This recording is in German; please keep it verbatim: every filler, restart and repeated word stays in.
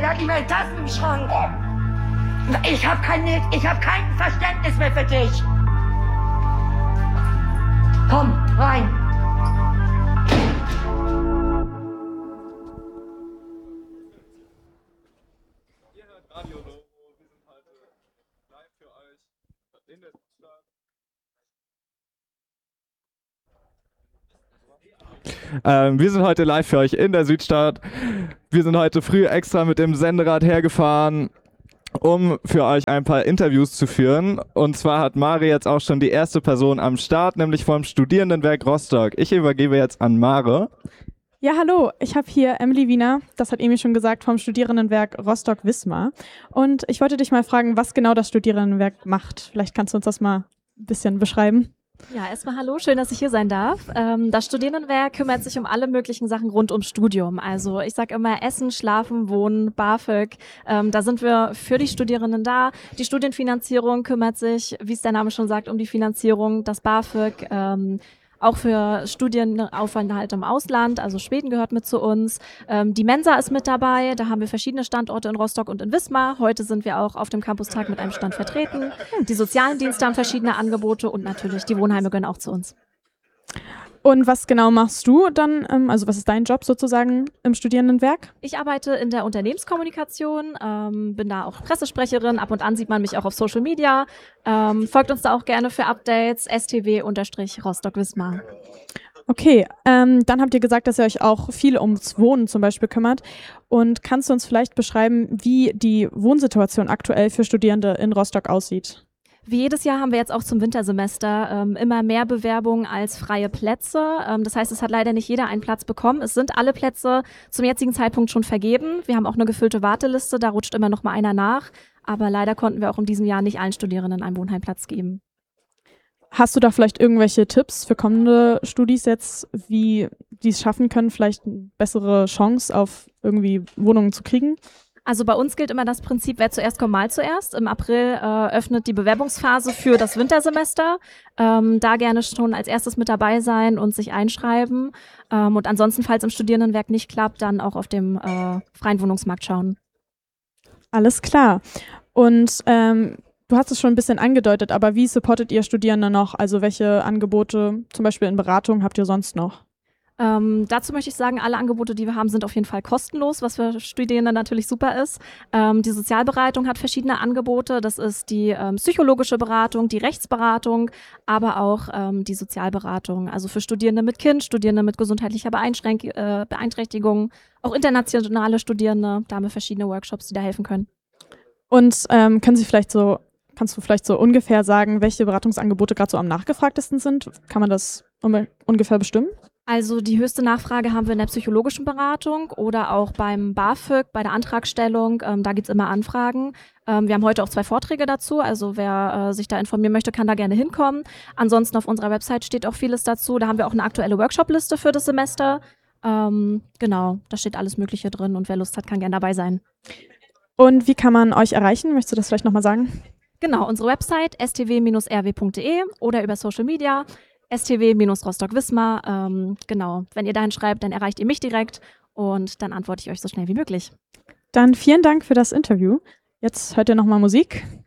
der hat nicht mehr Tassen im Schrank. Ich hab kein, ich hab kein Verständnis mehr für dich. Komm, rein. Ihr hört Radio Lobo, wir sind heute live für euch in der Südstadt. Ähm, wir sind heute live für euch in der Südstadt. Wir sind heute früh extra mit dem Senderad hergefahren, um für euch ein paar Interviews zu führen. Und zwar hat Mare jetzt auch schon die erste Person am Start, nämlich vom Studierendenwerk Rostock. Ich übergebe jetzt an Mare. Ja, hallo, ich habe hier Emily Wiener, das hat Emi schon gesagt, vom Studierendenwerk Rostock-Wismar. Und ich wollte dich mal fragen, was genau das Studierendenwerk macht. Vielleicht kannst du uns das mal ein bisschen beschreiben. Ja, erstmal hallo, schön, dass ich hier sein darf. Ähm, das Studierendenwerk kümmert sich um alle möglichen Sachen rund ums Studium. Also ich sage immer Essen, Schlafen, Wohnen, BAföG. Ähm, da sind wir für die Studierenden da. Die Studienfinanzierung kümmert sich, wie es der Name schon sagt, um die Finanzierung, das BAföG, ähm, auch für Studienaufenthalte im Ausland, also Schweden gehört mit zu uns. Ähm, die Mensa ist mit dabei, da haben wir verschiedene Standorte in Rostock und in Wismar. Heute sind wir auch auf dem Campustag mit einem Stand vertreten. Die sozialen Dienste haben verschiedene Angebote und natürlich die Wohnheime gehören auch zu uns. Und was genau machst du dann, ähm, also was ist dein Job sozusagen im Studierendenwerk? Ich arbeite in der Unternehmenskommunikation, ähm, bin da auch Pressesprecherin, ab und an sieht man mich auch auf Social Media, ähm, folgt uns da auch gerne für Updates, S T W-Rostock-Wismar. Okay, ähm, dann habt ihr gesagt, dass ihr euch auch viel ums Wohnen zum Beispiel kümmert. Und kannst du uns vielleicht beschreiben, wie die Wohnsituation aktuell für Studierende in Rostock aussieht? Wie jedes Jahr haben wir jetzt auch zum Wintersemester ähm, immer mehr Bewerbungen als freie Plätze. Ähm, das heißt, es hat leider nicht jeder einen Platz bekommen. Es sind alle Plätze zum jetzigen Zeitpunkt schon vergeben. Wir haben auch eine gefüllte Warteliste, da rutscht immer noch mal einer nach. Aber leider konnten wir auch in diesem Jahr nicht allen Studierenden einen Wohnheimplatz geben. Hast du da vielleicht irgendwelche Tipps für kommende Studis jetzt, wie die es schaffen können, vielleicht eine bessere Chance auf irgendwie Wohnungen zu kriegen? Also bei uns gilt immer das Prinzip, wer zuerst kommt, mal zuerst. Im April äh, öffnet die Bewerbungsphase für das Wintersemester. Ähm, da gerne schon als erstes mit dabei sein und sich einschreiben. Ähm, und ansonsten, falls im Studierendenwerk nicht klappt, dann auch auf dem äh, freien Wohnungsmarkt schauen. Alles klar. Und ähm, du hast es schon ein bisschen angedeutet, aber wie supportet ihr Studierende noch? Also welche Angebote, zum Beispiel in Beratung, habt ihr sonst noch? Ähm, dazu möchte ich sagen, alle Angebote, die wir haben, sind auf jeden Fall kostenlos, was für Studierende natürlich super ist. Ähm, die Sozialberatung hat verschiedene Angebote. Das ist die ähm, psychologische Beratung, die Rechtsberatung, aber auch ähm, die Sozialberatung. Also für Studierende mit Kind, Studierende mit gesundheitlicher Beeinschränk- äh, Beeinträchtigung, auch internationale Studierende. Da haben wir verschiedene Workshops, die da helfen können. Und ähm, können Sie vielleicht so, kannst du vielleicht so ungefähr sagen, welche Beratungsangebote gerade so am nachgefragtesten sind? Kann man das un- ungefähr bestimmen? Also die höchste Nachfrage haben wir in der psychologischen Beratung oder auch beim BAföG, bei der Antragstellung. Ähm, da gibt's immer Anfragen. Ähm, wir haben heute auch zwei Vorträge dazu. Also wer äh, sich da informieren möchte, kann da gerne hinkommen. Ansonsten auf unserer Website steht auch vieles dazu. Da haben wir auch eine aktuelle Workshop-Liste für das Semester. Ähm, genau, da steht alles Mögliche drin und wer Lust hat, kann gerne dabei sein. Und wie kann man euch erreichen? Möchtest du das vielleicht nochmal sagen? Genau, unsere Website s t w Bindestrich r w punkt d e oder über Social Media S T W-Rostock-Wismar. Ähm, genau, wenn ihr dahin schreibt, dann erreicht ihr mich direkt und dann antworte ich euch so schnell wie möglich. Dann vielen Dank für das Interview. Jetzt hört ihr nochmal Musik.